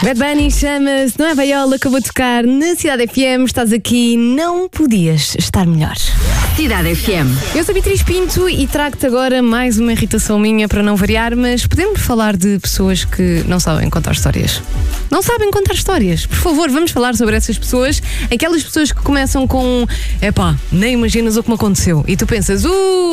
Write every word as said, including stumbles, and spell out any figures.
Bad Bunny chama-se Não é Vaiola, acabou de tocar na Cidade F M. Estás aqui, não podias estar melhor. Cidade F M. Eu sou a Beatriz Pinto e trago-te agora mais uma irritação minha para não variar, mas podemos falar de pessoas que não sabem contar histórias. Não sabem contar histórias. Por favor, vamos falar sobre essas pessoas. Aquelas pessoas que começam com epá, nem imaginas o que me aconteceu. E tu pensas, uh,